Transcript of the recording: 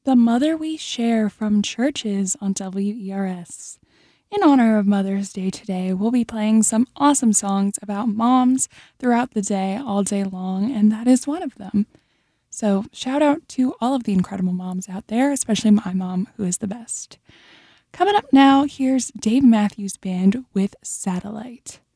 The Mother We Share from Churches on WERS. In honor of Mother's Day today, we'll be playing some awesome songs about moms throughout the day, all day long, and that is one of them. So, shout out to all of the incredible moms out there, especially my mom, who is the best. Coming up now, here's Dave Matthews Band with Satellite.